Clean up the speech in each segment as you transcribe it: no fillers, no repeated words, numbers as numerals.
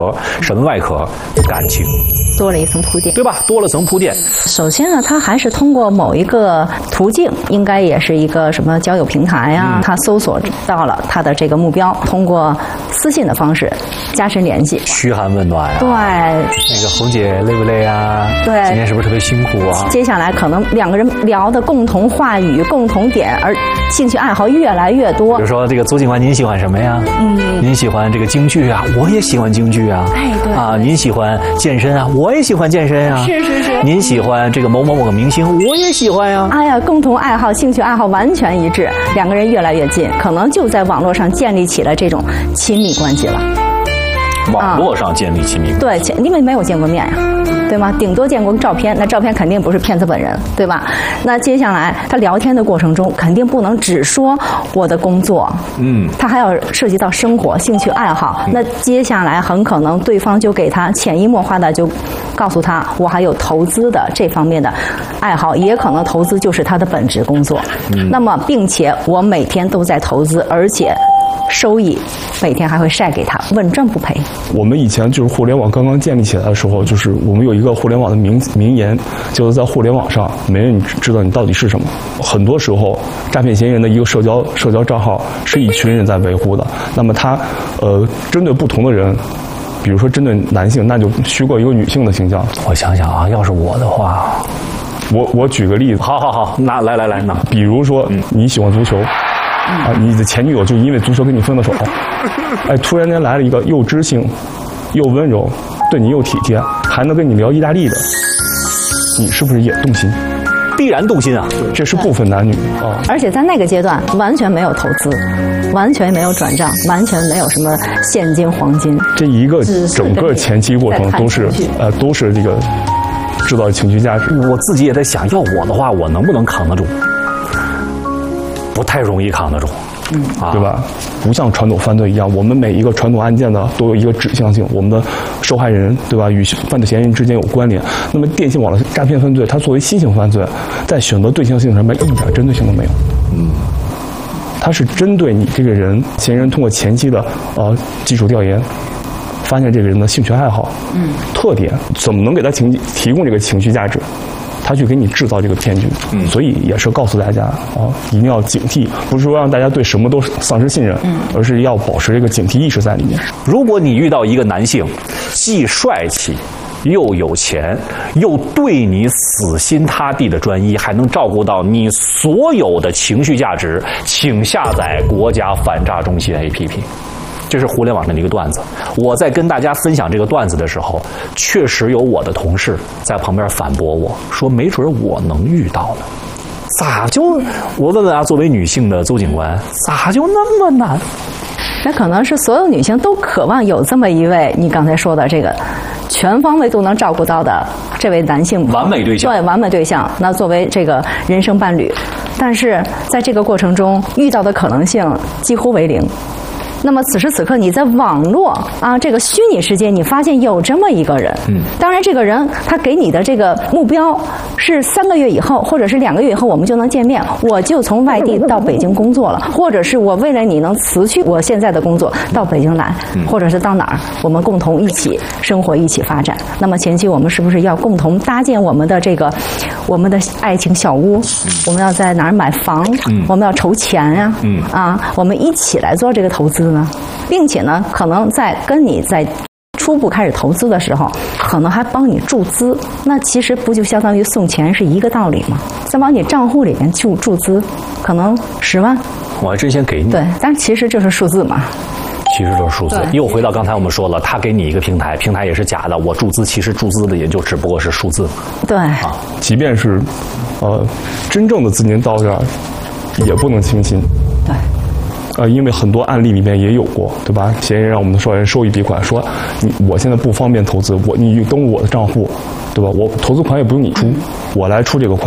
神外壳，感情多了一层铺垫， 对吧？多了层铺垫。 首先呢，他还是通过某一个途径，应该也是一个什么交友平台啊，他搜索到了他的这个目标，通过私信的方式加深联系， 嘘寒问暖啊。 对， 那个红姐累不累啊？ 对， 今天是不是特别辛苦啊？ 接下来可能两个人聊的共同话语、共同点，而兴趣爱好越来越多。 比如说这个邹警官，您喜欢什么呀？您喜欢这个京剧啊？我也喜欢京剧啊。 哎，对啊，您喜欢健身啊？我也喜欢健身啊。 是。 您喜欢这个某个明星，我也喜欢呀。 哎呀，共同爱好、兴趣爱好完全一致，两个人越来越近，可能就在网络上建立起了这种亲密关系了。 网络上建立亲密关系， 对，因为没有见过面呀，对吗？顶多见过照片，那照片肯定不是骗子本人，对吧？那接下来他聊天的过程中，肯定不能只说我的工作，他还要涉及到生活、兴趣爱好。那接下来很可能对方就给他潜移默化的就告诉他，我还有投资的这方面的爱好，也可能投资就是他的本职工作。那么，并且我每天都在投资，而且收益每天还会晒给他，稳赚不赔。 我们以前就是互联网刚刚建立起来的时候，就是我们有一个互联网的名言，就是在互联网上没人知道你到底是什么。很多时候，诈骗嫌疑人的一个社交账号是一群人在维护的。那么他针对不同的人，比如说针对男性，那就虚构一个女性的形象。 我想想啊，要是我的话， 我举个例子。 好，那来，那比如说你喜欢足球。你的前女友就因为足球跟你分了手，突然间来了一个又知性、又温柔、对你又体贴，还能跟你聊意大利的，你是不是也动心？ 必然动心啊！ 这是不分男女啊！ 而且在那个阶段完全没有投资，完全没有转账，完全没有什么现金黄金。 这一个整个前期过程都是这个制造情绪价值。 我自己也在想，要我的话，我能不能扛得住？不太容易扛得住， 对吧？不像传统犯罪一样，我们每一个传统案件呢都有一个指向性，我们的受害人，对吧，与犯罪嫌疑人之间有关联。那么电信网络诈骗犯罪，它作为新型犯罪，在选择对象性上面一点针对性都没有。它是针对你这个人，嫌疑人通过前期的基础调研，发现这个人的兴趣爱好、特点，怎么能给他提供这个情绪价值？他去给你制造这个骗局，所以也是告诉大家一定要警惕，不是说让大家对什么都丧失信任，而是要保持这个警惕意识在里面。 如果你遇到一个男性，既帅气又有钱，又对你死心塌地的专一，还能照顾到你所有的情绪价值，请下载国家反诈中心 APP。这是互联网上的一个段子。我在跟大家分享这个段子的时候，确实有我的同事在旁边反驳我说，没准我能遇到呢。咋就？我问问啊，作为女性的邹警官，咋就那么难？ 那可能是所有女性都渴望有这么一位你刚才说的这个全方位都能照顾到的这位男性完美对象。 对，完美对象。那作为这个人生伴侣，但是在这个过程中遇到的可能性几乎为零。那么此时此刻你在网络这个虚拟世界，你发现有这么一个人，当然这个人他给你的这个目标是3个月以后或者是2个月以后我们就能见面，我就从外地到北京工作了，或者是我为了你能辞去我现在的工作到北京来，或者是到哪儿我们共同一起生活，一起发展。那么前期我们是不是要共同搭建我们的爱情小屋？我们要在哪儿买房？我们要筹钱呀，我们一起来做这个投资呢，并且呢，可能跟你在初步开始投资的时候，可能还帮你注资，那其实不就相当于送钱是一个道理吗？再往你账户里面注资，可能10万， 我还真先给你。 对，但其实就是数字嘛。 其实就是数字。又回到刚才我们说了，他给你一个平台也是假的，我注资，其实注资的也就只不过是数字。 对即便是真正的资金到这儿，也不能轻信。 对。 因为很多案例里面也有过，对吧？嫌疑人让我们的受害人收一笔款，说我现在不方便投资，你登录我的账户，对吧？我投资款也不用你出，我来出这个款。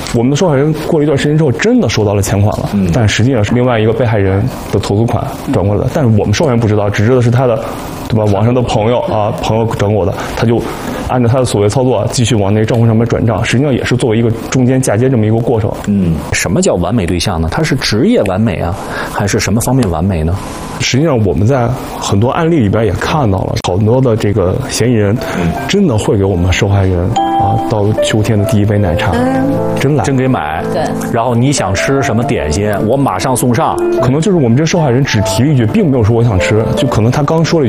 我们的受害人过了一段时间之后，真的收到了钱款了，但实际上是另外一个被害人的投诉款转过来的。但是我们受害人不知道，只知道是他的，对吧？网上的朋友转给我的，他就按照他的所谓操作继续往那个账户上面转账，实际上也是作为一个中间嫁接这么一个过程。 什么叫完美对象呢？他是职业完美啊，还是什么方面完美呢？ 实际上我们在很多案例里边也看到了，好多的这个嫌疑人真的会给我们受害人倒秋天的第一杯奶茶，真给买。 对。 然后你想吃什么点心，我马上送上。 可能就是我们这受害人只提了一句，并没有说我想吃，就可能他刚说了一句